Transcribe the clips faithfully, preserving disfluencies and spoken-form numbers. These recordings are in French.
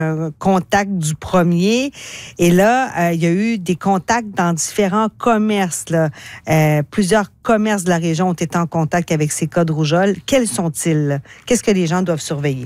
un contact du premier. Et là, euh, il y a eu des contacts dans différents commerces. Là. Euh, plusieurs commerces de la région ont été en contact avec ces cas de rougeole. Quels sont-ils? Qu'est-ce que les gens doivent surveiller?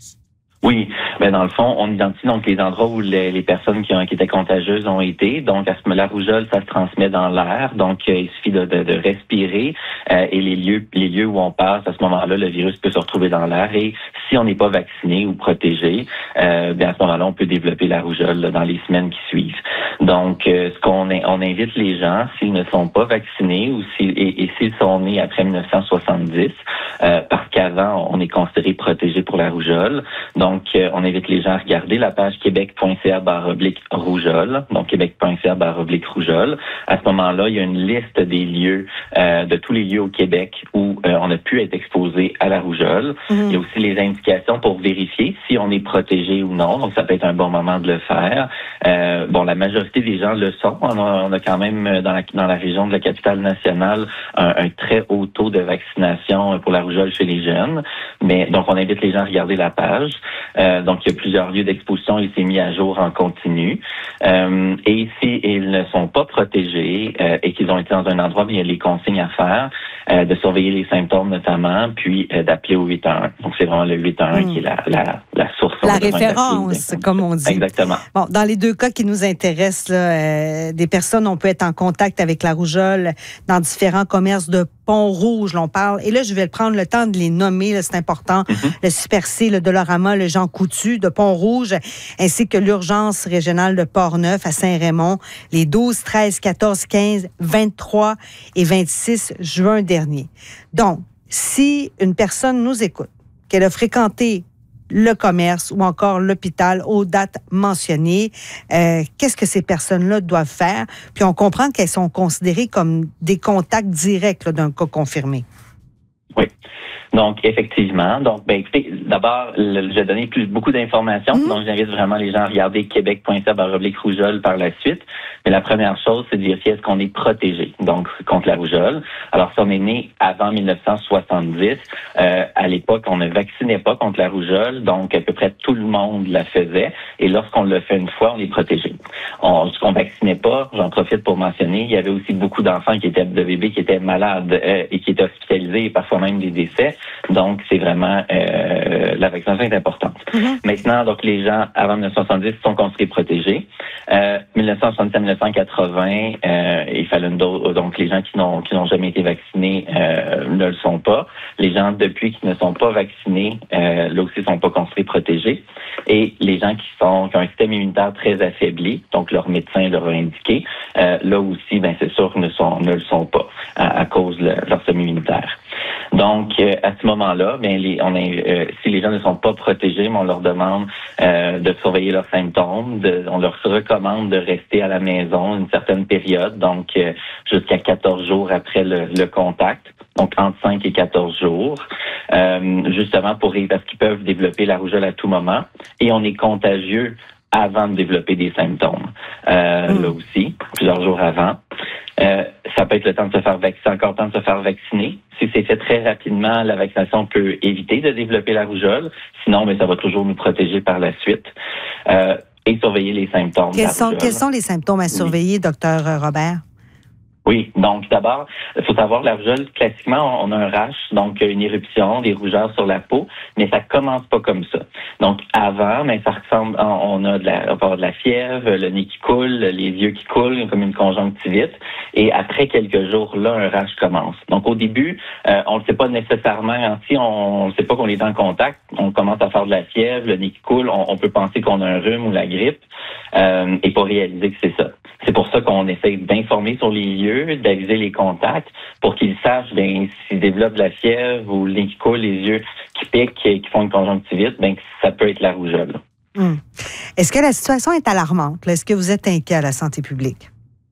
Oui, ben dans le fond, on identifie donc les endroits où les, les personnes qui, ont, qui étaient contagieuses ont été. Donc, à ce, la rougeole, ça se transmet dans l'air. Donc, euh, il suffit de, de, de respirer euh, et les lieux, les lieux où on passe, à ce moment-là, le virus peut se retrouver dans l'air. Et si on n'est pas vacciné ou protégé, euh, bien à ce moment-là, on peut développer la rougeole là, dans les semaines qui suivent. Donc, euh, ce qu'on on invite les gens, s'ils ne sont pas vaccinés ou s'ils, et, et s'ils sont nés après dix-neuf cent soixante-dix, euh, parce qu'avant, on est considéré protégé pour la rougeole. Donc, euh, on invite les gens à regarder la page québec.ca barre oblique rougeole. Donc, québec.ca barre oblique rougeole. À ce moment-là, il y a une liste des lieux, euh, de tous les lieux au Québec où euh, on a pu être exposé à la rougeole. Mmh. Il y a aussi les indications pour vérifier si on est protégé ou non. Donc, ça peut être un bon moment de le faire. Euh, bon, la majorité des gens le sont. On a, on a quand même, dans la, dans la région de la capitale nationale, un, un très haut taux de vaccination pour la rougeole chez les jeunes. Mais donc, on invite les gens à regarder la page. Euh, donc, il y a plusieurs lieux d'exposition. Il s'est mis à jour en continu. Euh, et si ils ne sont pas protégés euh, et qu'ils ont été dans un endroit où il y a les consignes à faire, euh, de surveiller les symptômes notamment, puis euh, d'appeler au huit un un. Donc, c'est vraiment le huit un un mmh. qui est la, la, la source. La référence, comme on dit. Exactement. Bon, dans les deux cas qui nous intéressent, là, euh, des personnes, on peut être en contact avec la rougeole dans différents commerces de Pont-Rouge, l'on parle. Et là, je vais prendre le temps de les nommer, là, c'est important. Mm-hmm. Le Super C, le Dolorama, le Jean Coutu de Pont-Rouge, ainsi que l'urgence régionale de Port-Neuf à Saint-Raymond, les douze, treize, quatorze, quinze, vingt-trois et vingt-six juin dernier. Donc, si une personne nous écoute, qu'elle a fréquenté le commerce ou encore l'hôpital aux dates mentionnées, euh, qu'est-ce que ces personnes-là doivent faire? Puis on comprend qu'elles sont considérées comme des contacts directs là, d'un cas confirmé. Oui. Donc, effectivement. Donc, ben, écoutez, d'abord, le, je vais donner plus, beaucoup d'informations. Mmh. Donc, j'invite vraiment les gens à regarder québec.ca barre oblique rougeole par la suite. Mais la première chose, c'est de vérifier est-ce qu'on est protégé, donc, contre la rougeole. Alors, si on est né avant dix-neuf cent soixante-dix, euh, à l'époque, on ne vaccinait pas contre la rougeole. Donc, à peu près tout le monde la faisait. Et lorsqu'on le fait une fois, on est protégé. On, ce qu'on vaccinait pas, j'en profite pour mentionner, il y avait aussi beaucoup d'enfants qui étaient, de bébés qui étaient malades euh, et qui étaient hospitalisés et parfois même des décès. Donc, c'est vraiment, euh, la vaccination est importante. Mm-hmm. Maintenant, donc, les gens avant dix-neuf cent soixante-dix sont considérés protégés. Euh, dix-neuf cent soixante-dix à dix-neuf cent quatre-vingts, euh, il fallait une dose, donc, les gens qui n'ont, qui n'ont jamais été vaccinés, euh, ne le sont pas. Les gens, depuis, qui ne sont pas vaccinés, euh, là aussi, sont pas considérés protégés. Et les gens qui sont, qui ont un système immunitaire très affaibli, donc, leur médecin leur a indiqué, euh, là aussi, ben, c'est sûr, ne sont, ne le sont pas à, à cause de leur système immunitaire. Donc, euh, à ce moment-là, bien, les, on est, euh, si les gens ne sont pas protégés, on leur demande euh, de surveiller leurs symptômes. De, on leur recommande de rester à la maison une certaine période, donc euh, jusqu'à quatorze jours après le, le contact, donc entre cinq et quatorze jours, euh, justement pour parce qu'ils peuvent développer la rougeole à tout moment. Et on est contagieux avant de développer des symptômes. Euh, mmh. Là aussi, plusieurs jours avant. Euh, ça peut être le temps de se faire vacciner, encore le temps de se faire vacciner. Si c'est fait très rapidement, la vaccination peut éviter de développer la rougeole. Sinon, mais ça va toujours nous protéger par la suite. Euh, et surveiller les symptômes. Quels sont, quels sont les symptômes à surveiller, oui. docteur Robert? Oui, donc d'abord, il faut savoir, la rougeole, classiquement, on a un rash, donc une éruption, des rougeurs sur la peau, mais ça commence pas comme ça. Donc avant, mais ça ressemble, on a de la, on peut avoir de la fièvre, le nez qui coule, les yeux qui coulent, comme une conjonctivite, et après quelques jours, là, un rash commence. Donc au début, euh, on ne sait pas nécessairement, si on ne sait pas qu'on est en contact, on commence à faire de la fièvre, le nez qui coule, on, on peut penser qu'on a un rhume ou la grippe, euh, et pas réaliser que c'est ça. C'est pour ça qu'on essaie d'informer sur les lieux, d'aviser les contacts pour qu'ils sachent bien, s'ils développent de la fièvre ou le nez qui coule, les yeux qui piquent, qui font une conjonctivite, bien, ça peut être la rougeole. Hum. Est-ce que la situation est alarmante? Est-ce que vous êtes inquiet à la santé publique?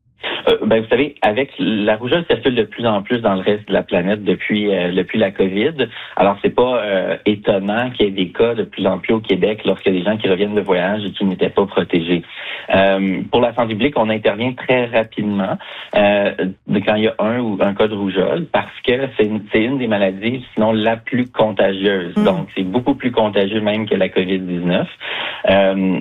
Euh, ben, vous savez, avec la rougeole circule de plus en plus dans le reste de la planète depuis euh, depuis la COVID. Alors, c'est pas euh, étonnant qu'il y ait des cas de plus en plus au Québec lorsqu'il y a des gens qui reviennent de voyage et qui n'étaient pas protégés. Euh, pour la santé publique, on intervient très rapidement euh, quand il y a un ou un cas de rougeole parce que c'est une, c'est une des maladies, sinon la plus contagieuse. Mmh. Donc, c'est beaucoup plus contagieux même que la COVID dix-neuf. Euh,